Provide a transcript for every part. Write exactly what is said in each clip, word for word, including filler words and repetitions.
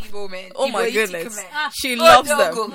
Igbo men. Oh Igbo my Itiko goodness. men. She Oh, loves Dogo.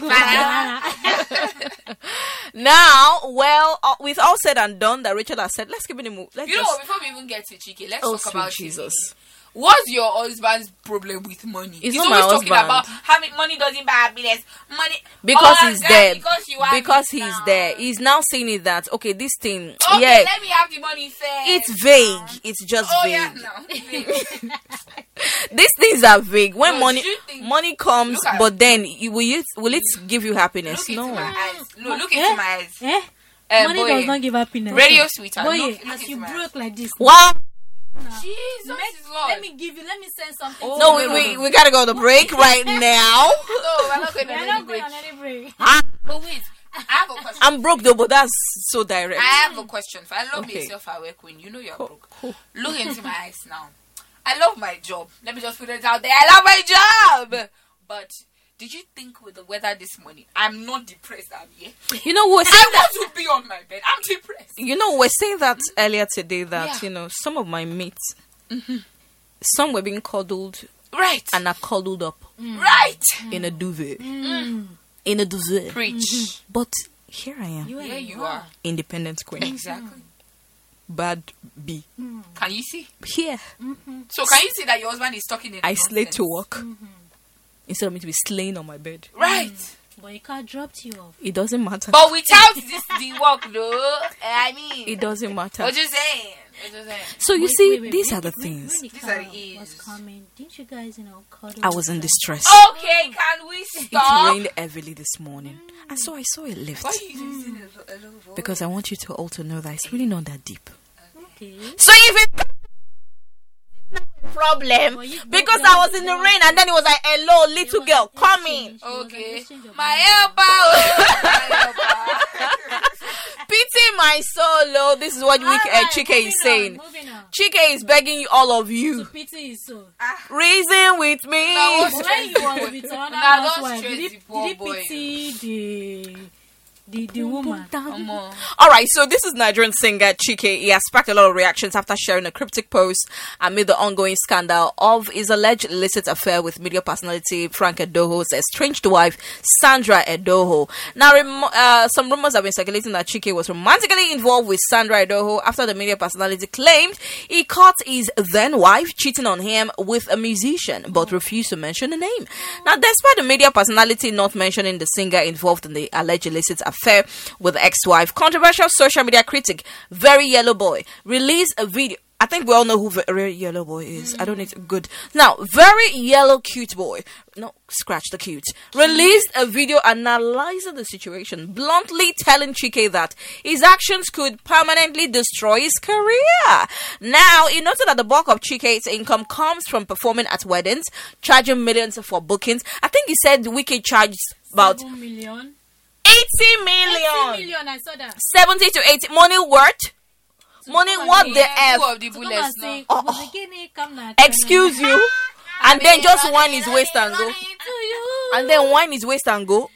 them. Now, well, uh, with all said and done that Rachel has said, let's give it a move. Let's You know just... what, before we even get to Chike, let's Oh, talk about sweet Jesus. Chike. What's your husband's problem with money? It's he's not always my talking husband. about having money doesn't buy happiness. Money Because oh, he's God, there. Because, you have Because it he's now. there. He's now saying it that, okay, this thing, Okay, yeah, let me have the money first. it's vague. It's just Oh vague. yeah, no. These things are vague. When No, money you think- money comes, Look at- but then you, will it will it give you happiness? Look into No. my eyes. No, look Eh? into my eyes. Eh? Um, Money boy, does not give happiness. radio sweetheart. Boy, Look, look as into you my eyes. broke like this. Wow. Jesus Let, is Lord. let me give you. Let me send something. Oh, to No, you. we, we, we gotta go to break right now. No, we're not going We to are not going on any break. But wait, I have a question. I'm broke though, but that's so direct. I have a question. For I love Okay. yourself, I work queen. You know you're Cool, broke. cool. Look into my eyes now. I love my job. Let me just put it out there. I love my job. But did you think with the weather this morning, I'm not depressed? I'm here. You know we're saying I that. want to be on my bed. I'm depressed. You know we're saying that earlier today that Yeah. you know some of my mates, some were being cuddled Right. and are cuddled up Right. in a duvet, in a duvet. Preach. But here I am, You Yeah, are. you are. independent queen, Exactly. bad B. Can you see? Here So can you see that your husband is talking in I slate to nonsense? work instead of me to be slaying on my bed. Right. But your car dropped you off. It doesn't matter. But without this the work though, I mean, It doesn't matter. what you saying? What you saying? So you Wait, see, wait, wait, these when are the when- things. When the These car are the was E's. coming, didn't you guys, you know, cuddle? I was in with distress. Okay, can we It stop? rained heavily this morning, and so I saw a lift. Why are you using a, a low voice? Because I want you to also know that it's really not that deep. them? Okay. So if it problem But you- because but I was in the rain and then it was like, hello, little was girl, an come in. exchange. It was an Okay, exchange of my money. helper. Oh, my helper. Pity my soul, oh. This is what we, uh, Alright, Chike moving is on, saying. moving on. Chike is begging you, all of you, To pity his soul. reason with me. Now, what's- But when he was with another Nah, don't housewife, stress did he, the poor did he boy. pity the the the woman? Come on. All right, so this is Nigerian singer Chike. He has sparked a lot of reactions after sharing a cryptic post amid the ongoing scandal of his alleged illicit affair with media personality Frank Edoho's estranged wife Sandra Edoho. Now, rem- uh, some rumors have been circulating that Chike was romantically involved with Sandra Edoho after the media personality claimed he caught his then wife cheating on him with a musician, but refused to mention the name. Now, despite the media personality not mentioning the singer involved in the alleged illicit affair with the ex-wife, controversial social media critic Very Yellow Boy released a video. I think we all know who Very Yellow Boy is. I don't need to, good. Now, Very Yellow Cute Boy, no, scratch the cute, released a video analyzing the situation, bluntly telling Chike that his actions could permanently destroy his career. Now, he noted that the bulk of Chike's income comes from performing at weddings, charging millions for bookings. I think he said Wiki charged about Seven million. eighty million. eighty million, I saw that. seventy to eighty. Money worth? Money come what and the say, F? Two of the To come bullets and say, now. Oh, "Bozekene, come now." Excuse you. And then just wind his waist and go. Running to you. And then wind his waist and go. Running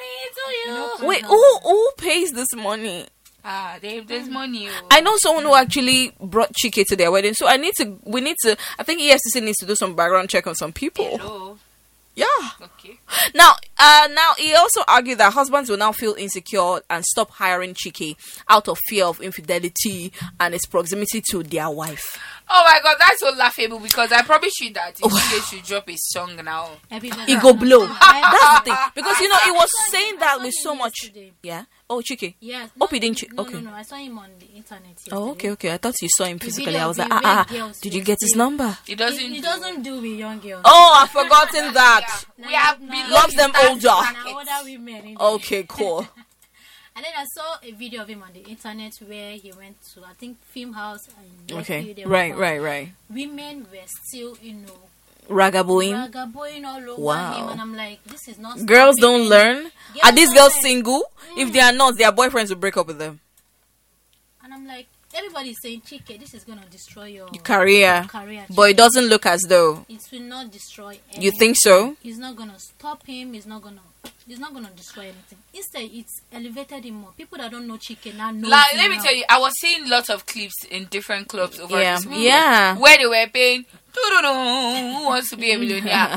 to you. know, Wait, who who pays this money? Ah, there, there's money. Oh. I know someone who actually brought Chike to their wedding. So I need to, we need to, I think E S C C needs to do some background check on some people. Hello. Yeah. Okay. Now, uh, now he also argued that husbands will now feel insecure and stop hiring Chike out of fear of infidelity and its proximity to their wife. Oh my God, that's so laughable because I promise you that if you should drop a song now. Everybody- He go blow. I- That's the thing. Because, you know, he was I saw saying him- that I with saw so him much. yesterday. Yeah. Oh, Chike. Yes. Hope he didn't che- No, okay. no, no. I saw him on the internet. Yesterday. Oh, okay, okay. I thought you saw him physically. video I was of like, the ah, red ah. girls Did you with get his the- number? It doesn't. He, he doesn't do with young girls. Oh, I've forgotten that. We have Now- below Loves them his older. bracket. Now older women. in there. Okay, cool. And then I saw a video of him on the internet where he went to, I think, Film House. And Okay. they Right, were- right, right. Women were still, you know, Ragaboing. ragaboing all over Wow. him, and I'm like, this is not. Girls stopping don't him. learn. Girls Are these don't girls learn. single? If they are not, their boyfriends will break up with them. And I'm like, everybody's saying, Chike, this is gonna destroy your Career. career. But it doesn't look as though. It will not destroy. You anything. think so? It's not gonna stop him. It's not gonna. It's not gonna destroy anything. Instead, it's elevated him more. People that don't know Chike now know. Like, him let me now. tell you, I was seeing lots of clips in different clubs over Yeah. this weekend Yeah. where they were paying. "Doo-doo-doo, Who wants to be a millionaire?